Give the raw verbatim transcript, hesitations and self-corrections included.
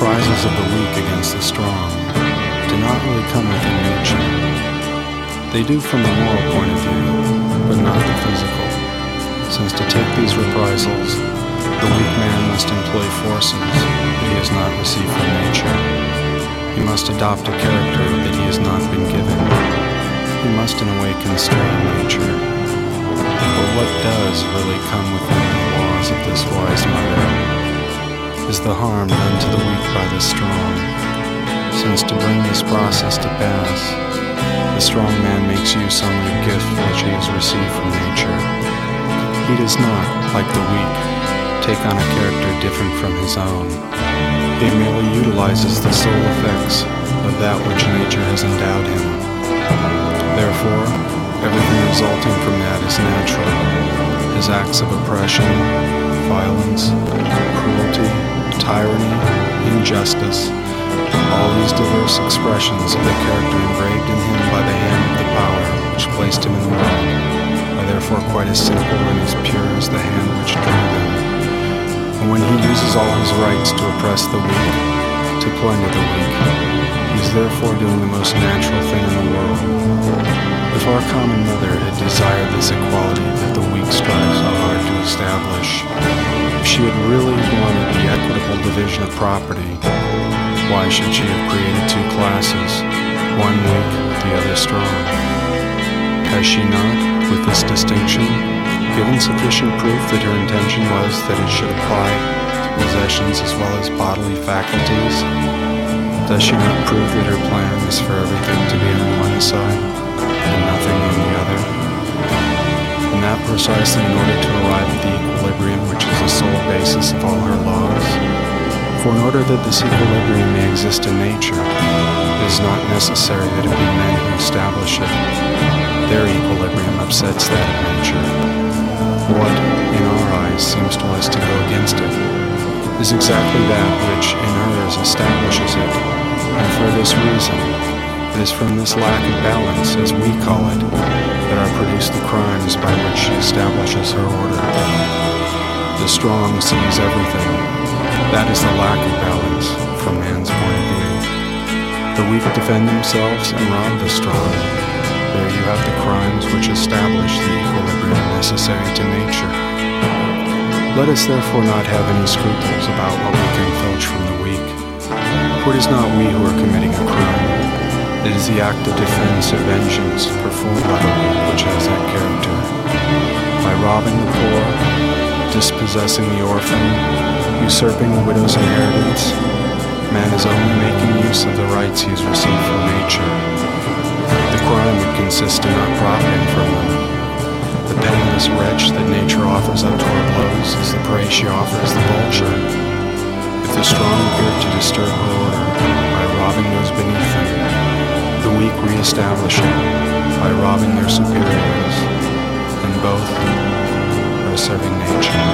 reprisals of the weak against the strong do not really come within nature. They do from the moral point of view, but not the physical, since to take these reprisals, the weak man must employ forces that he has not received from nature. He must adopt a character that he has not been given. He must in a way constrain nature. But what does really come within the laws of this wise mother is the harm done to the weak by the strong, since to bring this process to pass, the strong man makes use only of gifts which he has received from nature. He does not, like the weak, take on a character different from his own. He merely utilizes the soul effects of that which nature has endowed him. Therefore, everything resulting from that is natural. His acts of oppression, violence, cruelty, tyranny, injustice, all these diverse expressions of the character engraved in him by the hand of the power which placed him in the world are therefore quite as simple and as pure as the hand which drew them. And when he uses all his rights to oppress the weak, to plunder the weak, he is therefore doing the most natural thing in the world. If our common mother had desired this equality that the weak strive so hard to establish, if she had really wanted the equitable division of property, why should she have created two classes, one weak, the other strong? Has she not, with this distinction, given sufficient proof that her intention was that it should apply to possessions as well as bodily faculties? Does she not prove that her plan is for everything to be on one side and nothing on the other? And that precisely in order to arrive at the equilibrium which is the sole basis of all her laws? For in order that this equilibrium may exist in nature, it is not necessary that it be men who establish it. Their equilibrium upsets that of nature. What, in our eyes, seems to us to go against it, is exactly that which, in hers, establishes it. And for this reason, it is from this lack of balance, as we call it, that are produced the crimes by which she establishes her order. The strong seize everything. That is the lack of balance from man's point of view. The weak defend themselves and rob the strong. There you have the crimes which establish the equilibrium necessary to nature. Let us therefore not have any scruples about what we can filch from the weak. For it is not we who are committing a crime. It is the act of defense or vengeance performed by the weak which has that character. By robbing the poor, dispossessing the orphan, usurping the widow's inheritance, man is only making use of the rights he has received from nature. The crime would consist in not profiting from them. The penniless wretch that nature offers up to her blows is the prey she offers the vulture. If the strong appear to disturb her order by robbing those beneath them, the weak re-establish it by robbing their superiors, and both are serving nature.